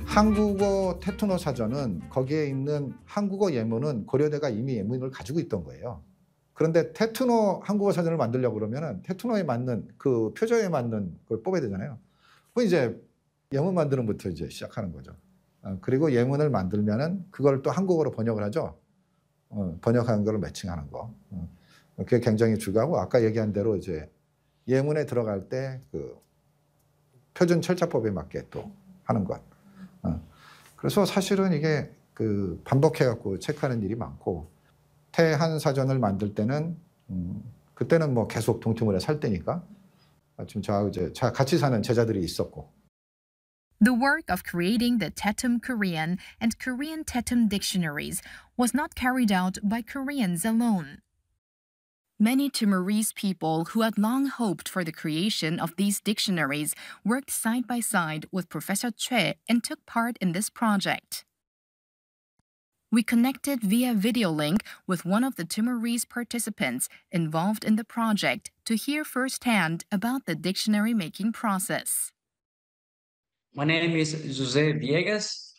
한국어 테투노 사전은 거기에 있는 한국어 예문은 고려대가 이미 예문을 가지고 있던 거예요. 그런데 테투노 한국어 사전을 만들려고 그러면은 테투노에 맞는 그 표저에 맞는 걸 뽑아야 되잖아요. 그럼 이제 예문 만드는 것부터 이제 시작하는 거죠. 그리고 예문을 만들면은 그걸 또 한국어로 번역을 하죠. 번역하는 걸 매칭하는 거. 그게 굉장히 중요하고 아까 얘기한 대로 이제 예문에 들어갈 때 그 표준 철자법에 맞게 또 하는 것. 그래서 사실은 이게 그 반복해갖고 체크하는 일이 많고 태한 사전을 만들 때는 그때는 뭐 계속 동티모르에 살 때니까 지금 저하고 이제 같이 사는 제자들이 있었고. The work of creating the Tetum Korean and Korean Tetum dictionaries was not carried out by Koreans alone. Many Timorese people who had long hoped for the creation of these dictionaries worked side by side with Professor Choi and took part in this project. We connected via video link with one of the Timorese participants involved in the project to hear firsthand about the dictionary making process. My name is Jose Viegas.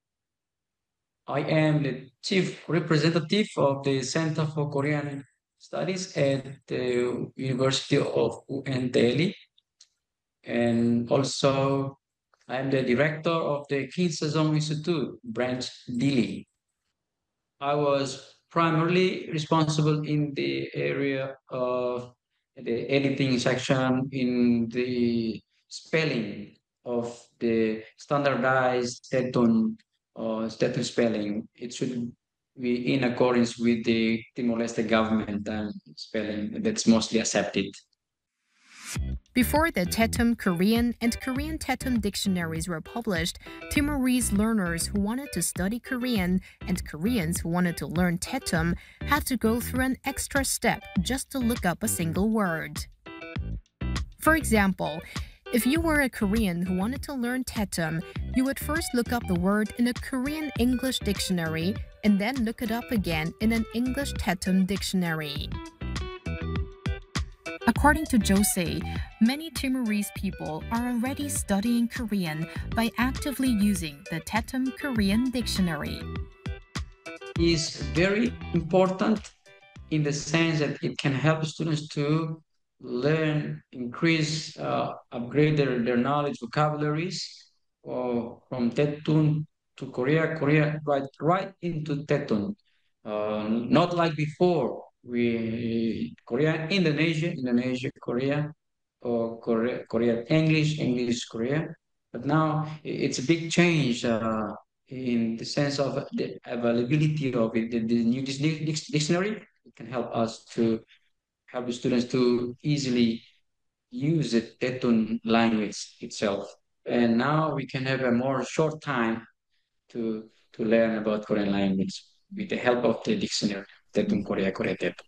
I am the chief representative of the Center for Korean Studies at the University of UNT Delhi. And also, I'm the director of the King Sejong Institute, branch Delhi. I was primarily responsible in the area of the editing section in the spelling of the standardized Tetun spelling. It should be in accordance with the Timor-Leste government spelling that's mostly accepted. Before the Tetum Korean and Korean Tetum dictionaries were published, Timorese learners who wanted to study Korean and Koreans who wanted to learn Tetum had to go through an extra step just to look up a single word. For example, if you were a Korean who wanted to learn Tetum, you would first look up the word in a Korean English dictionary and then look it up again in an English Tetum dictionary. According to Jose, many Timorese people are already studying Korean by actively using the Tetum Korean dictionary. It's very important in the sense that it can help students to learn, increase, upgrade their knowledge, vocabularies, from Tetun to Korea, right into Tetun. Not like before. Korea, Indonesia, Korea, or Korea, English, Korea. But now it's a big change in the sense of the availability of it. The new dictionary can help us to help the students to easily use the Tetun language itself. And now we can have a more short time to learn about Korean language with the help of the dictionary, Tetun Korea, Korea Tetun.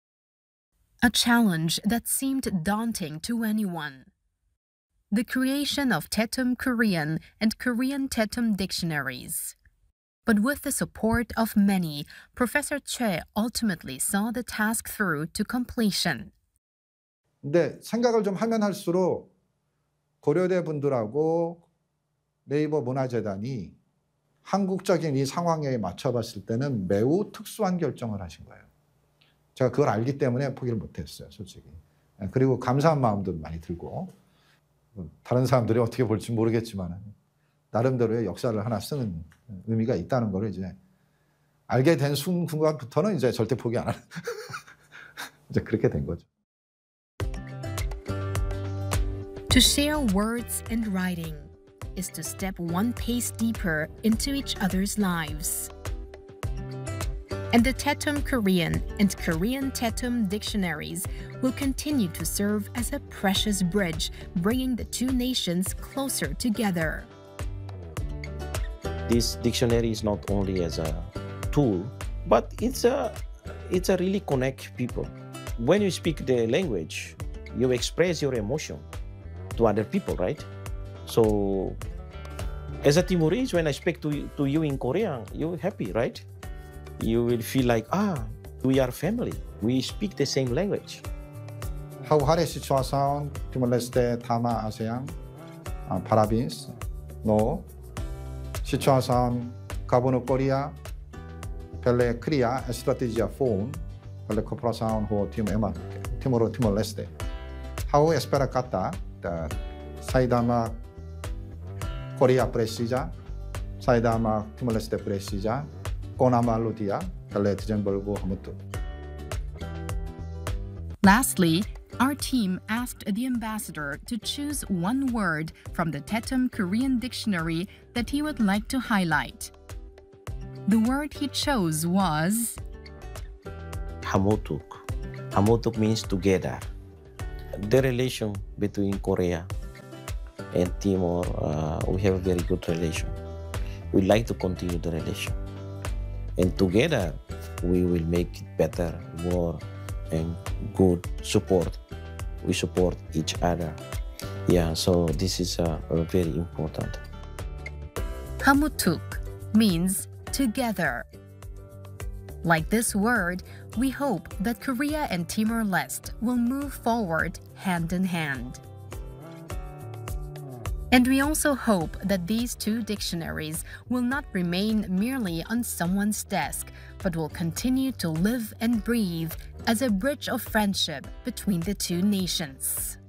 A challenge that seemed daunting to anyone. The creation of Tetum Korean and Korean Tetum dictionaries. But with the support of many, Professor Choi ultimately saw the task through to completion. 근데 생각을 좀 하면 할수록 고려대 분들하고 네이버 문화재단이 한국적인 이 상황에 맞춰봤을 때는 매우 특수한 결정을 하신 거예요. 제가 그걸 알기 때문에 포기를 못했어요, 솔직히. 그리고 감사한 마음도 많이 들고 다른 사람들이 어떻게 볼지 모르겠지만 나름대로의 역사를 하나 쓰는 의미가 있다는 걸 이제 알게 된 순간부터는 이제 절대 포기 안 하는 이제 그렇게 된 거죠. To share words and writing is to step one pace deeper into each other's lives. And the Tetum Korean and Korean Tetum dictionaries will continue to serve as a precious bridge, bringing the two nations closer together. This dictionary is not only as a tool, but it's a really connect people. When you speak the language, you express your emotion to other people, right? So, as a Timorese, when I speak to you in Korean, you're happy, right? You will feel like, we are family. We speak the same language. How hari situation Timor-Leste tama ASEAN parabéns no situação Cabo Coreia pela criar a estratégia phone pela cooperação com o Timor-Leste. How espera kata da saidama Korea precisa, saidama Timor-Leste precisa, konama lutia pela desenvolver muito. Lastly, our team asked the ambassador to choose one word from the Tetum Korean dictionary that he would like to highlight. The word he chose was Hamutuk. Hamutuk means together. The relation between Korea and Timor, we have a very good relation. We'd like to continue the relation. And together, we will make it better, more, and good support. We support each other. Yeah, so this is very important. Hamutuk means together. Like this word, we hope that Korea and Timor-Leste will move forward hand in hand. And we also hope that these two dictionaries will not remain merely on someone's desk, but will continue to live and breathe as a bridge of friendship between the two nations.